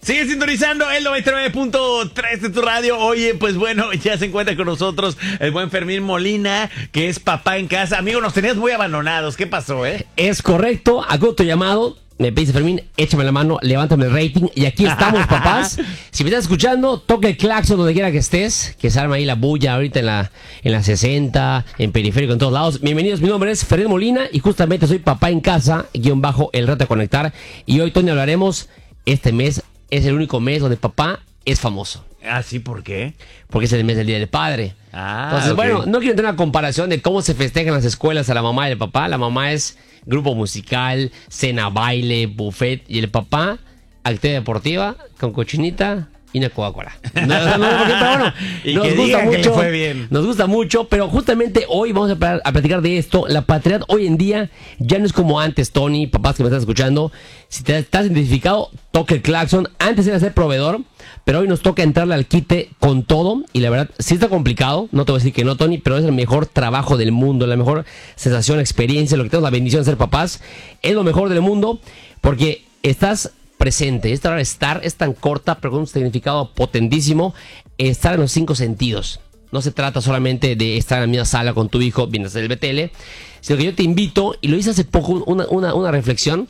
Sigue sintonizando el 99.3 de tu radio. Oye, pues bueno, ya se encuentra con nosotros el buen Fermín Molina, que es papá en casa. Amigo, nos tenías muy abandonados. ¿Qué pasó, Es correcto, hago tu llamado. Me pediste, Fermín, échame la mano, levántame el rating. Y aquí estamos, papás. Si me estás escuchando, toca el claxon donde quiera que estés. Que se arma ahí la bulla ahorita en la 60, en periférico, en todos lados. Bienvenidos, mi nombre es Fermín Molina y justamente soy papá en casa, _, el reto de conectar. Y hoy, Tony, hablaremos, este mes es el único mes donde papá es famoso. ¿Ah, sí? ¿Por qué? Porque es el mes del Día del Padre. Entonces, ok. bueno, no quiero tener una comparación de cómo se festejan las escuelas a la mamá y el papá. La mamá es grupo musical, cena, baile, buffet. Y el papá, actividad deportiva, con cochinita y una Coca-Cola. Y que digan que le fue bien. Nos gusta mucho, pero justamente hoy vamos a platicar de esto. La paternidad hoy en día ya no es como antes, Tony, papás que me están escuchando. Si te estás identificado, toca el claxon. Antes era ser proveedor, pero hoy nos toca entrarle al quite con todo. Y la verdad, sí está complicado, no te voy a decir que no, Tony, pero es el mejor trabajo del mundo, la mejor sensación, experiencia, lo que tenemos la bendición de ser papás. Es lo mejor del mundo porque estás presente. Esta hora estar es tan corta, pero con un significado potentísimo. Estar en los 5 sentidos. No se trata solamente de estar en la misma sala con tu hijo viendo el BTL, sino que yo te invito, y lo hice hace poco, una reflexión.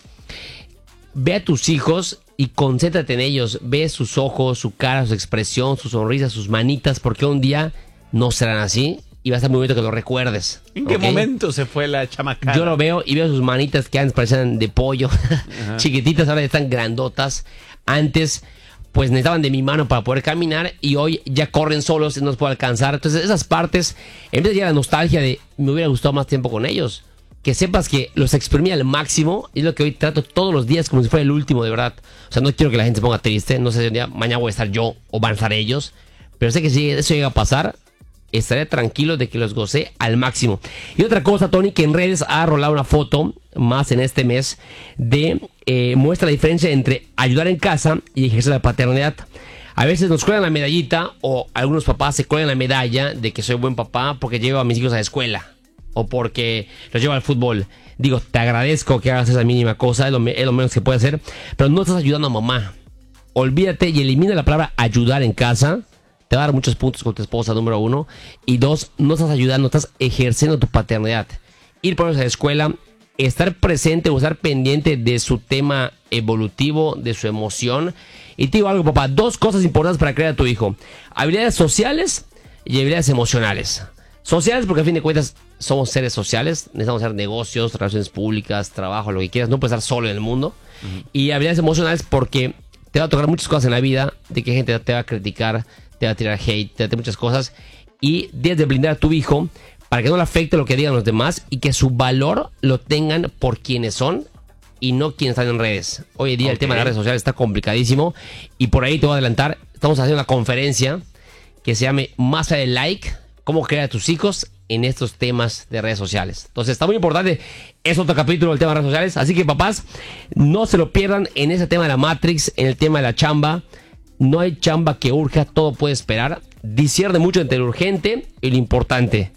Ve a tus hijos y concéntrate en ellos. Ve sus ojos, su cara, su expresión, su sonrisa, sus manitas, porque un día no serán así y va a ser muy bonito que lo recuerdes. ¿En qué momento se fue la chamacada? Yo lo veo y veo sus manitas que antes parecían de pollo, chiquititas, ahora ya están grandotas. Antes, pues necesitaban de mi mano para poder caminar y hoy ya corren solos y no los puedo alcanzar. Entonces, esas partes, en vez de llegar a la nostalgia de me hubiera gustado más tiempo con ellos, que sepas que los exprimí al máximo, y es lo que hoy trato todos los días como si fuera el último, de verdad. O sea, no quiero que la gente se ponga triste, no sé si un día, mañana voy a estar yo o van a estar ellos, pero sé que si eso llega a pasar, estaré tranquilo de que los gocé al máximo. Y otra cosa, Tony, que en redes ha rolado una foto más en este mes de muestra la diferencia entre ayudar en casa y ejercer la paternidad. A veces nos cuelgan la medallita, o algunos papás se cuelgan la medalla de que soy buen papá porque llevo a mis hijos a la escuela o porque los llevo al fútbol. Digo, te agradezco que hagas esa mínima cosa, es lo menos que puedes hacer, pero no estás ayudando a mamá. Olvídate y elimina la palabra ayudar en casa. Te va a dar muchos puntos con tu esposa, número 1. Y 2, no estás ayudando, estás ejerciendo tu paternidad. Ir por a la escuela, estar presente o estar pendiente de su tema evolutivo, de su emoción. Y te digo algo, papá, 2 cosas importantes para crear a tu hijo: habilidades sociales y habilidades emocionales. Sociales porque a fin de cuentas somos seres sociales, necesitamos hacer negocios, relaciones públicas, trabajo, lo que quieras, no puedes estar solo en el mundo. Y habilidades emocionales porque te va a tocar muchas cosas en la vida, de que gente te va a criticar, te va a tirar hate, te va a tirar muchas cosas, y debes de blindar a tu hijo para que no le afecte lo que digan los demás y que su valor lo tengan por quienes son y no quienes están en redes. Hoy en día el tema de las redes sociales está complicadísimo y por ahí te voy a adelantar, estamos haciendo una conferencia que se llame Más allá del like, cómo crear a tus hijos en estos temas de redes sociales. Entonces está muy importante, es otro capítulo del tema de redes sociales, así que papás, no se lo pierdan en ese tema de la Matrix, en el tema de la chamba. No hay chamba que urja, todo puede esperar. Discierne mucho entre lo urgente y lo importante.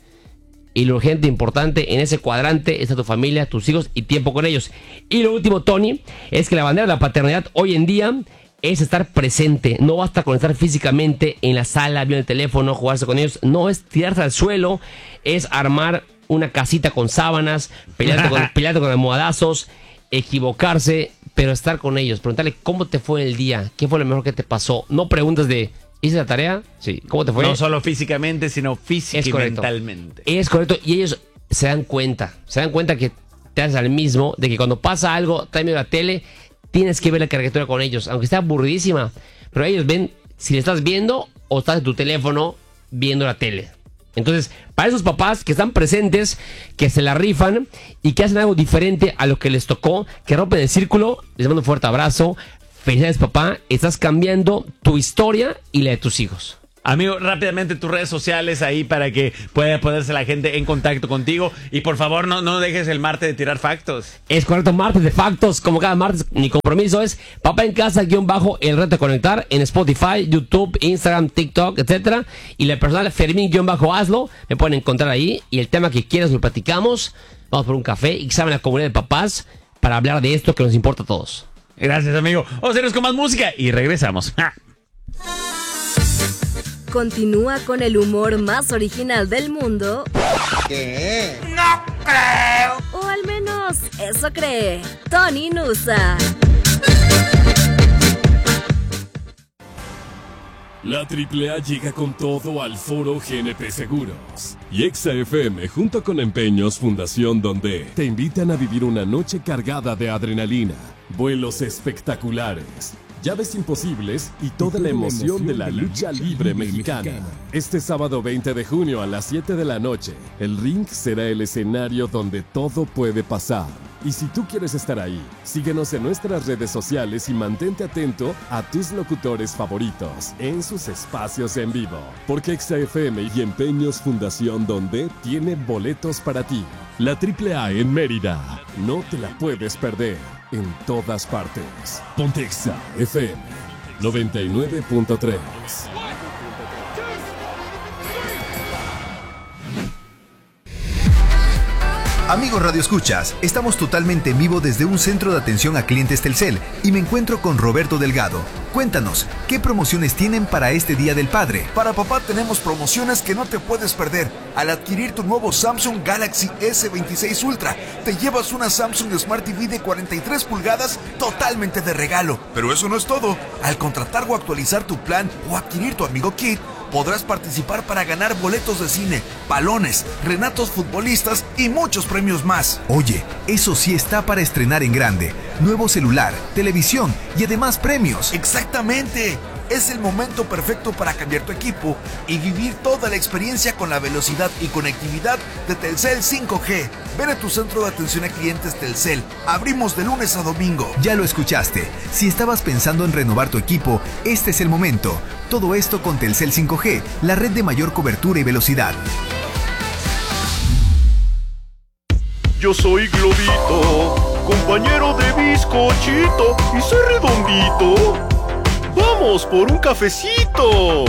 Y lo urgente e importante, en ese cuadrante está tu familia, tus hijos y tiempo con ellos. Y lo último, Tony, es que la bandera de la paternidad hoy en día es estar presente. No basta con estar físicamente en la sala, viendo el teléfono, jugarse con ellos. No, es tirarse al suelo, es armar una casita con sábanas, pelearte con almohadazos, equivocarse, pero estar con ellos, preguntarle cómo te fue el día, qué fue lo mejor que te pasó. No preguntas de, ¿hice la tarea? Sí. ¿Cómo te fue? No solo físicamente, sino física y mentalmente. Es correcto, y ellos se dan cuenta que te haces al mismo, de que cuando pasa algo, tráeme la tele, tienes que ver la caricatura con ellos, aunque esté aburridísima, pero ellos ven si le estás viendo o estás en tu teléfono viendo la tele. Entonces, para esos papás que están presentes, que se la rifan y que hacen algo diferente a lo que les tocó, que rompen el círculo, les mando un fuerte abrazo. Felicidades, papá. Estás cambiando tu historia y la de tus hijos. Amigo, rápidamente tus redes sociales ahí para que pueda ponerse la gente en contacto contigo. Y por favor, no dejes el martes de tirar factos. Es correcto, martes de factos. Como cada martes, mi compromiso es papá en casa, _ el reto de conectar en Spotify, YouTube, Instagram, TikTok, etcétera. Y la personal Fermín _ hazlo. Me pueden encontrar ahí. Y el tema que quieras lo platicamos. Vamos por un café y que saben la comunidad de papás para hablar de esto que nos importa a todos. Gracias, amigo. Vamos a irnos con más música y regresamos. ¡Ja! Continúa con el humor más original del mundo. ¿Qué? ¡No creo! O al menos eso cree Tony Nusa. La AAA llega con todo al foro GNP Seguros. Y Exa FM junto con Empeños Fundación Donde te invitan a vivir una noche cargada de adrenalina, vuelos espectaculares, llaves imposibles y toda la emoción de la lucha libre mexicana. Este sábado 20 de junio a las 7 de la noche, el ring será el escenario donde todo puede pasar. Y si tú quieres estar ahí, síguenos en nuestras redes sociales y mantente atento a tus locutores favoritos en sus espacios en vivo. Porque Exa FM y Empeños Fundación Donde tiene boletos para ti. La AAA en Mérida. No te la puedes perder. En todas partes. Ponte Exa FM 99.3. Amigos Radio Escuchas, estamos totalmente en vivo desde un centro de atención a clientes Telcel y me encuentro con Roberto Delgado. Cuéntanos, ¿qué promociones tienen para este Día del Padre? Para papá tenemos promociones que no te puedes perder. Al adquirir tu nuevo Samsung Galaxy S26 Ultra, te llevas una Samsung Smart TV de 43 pulgadas totalmente de regalo. Pero eso no es todo. Al contratar o actualizar tu plan o adquirir tu Amigo Kit, podrás participar para ganar boletos de cine, balones, renatos futbolistas y muchos premios más. Oye, eso sí está para estrenar en grande. Nuevo celular, televisión y además premios. ¡Exactamente! Es el momento perfecto para cambiar tu equipo y vivir toda la experiencia con la velocidad y conectividad de Telcel 5G. Ven a tu centro de atención a clientes Telcel. Abrimos de lunes a domingo. Ya lo escuchaste. Si estabas pensando en renovar tu equipo, este es el momento. Todo esto con Telcel 5G, la red de mayor cobertura y velocidad. Yo soy Globito, compañero de bizcochito, y soy redondito. ¡Vamos por un cafecito!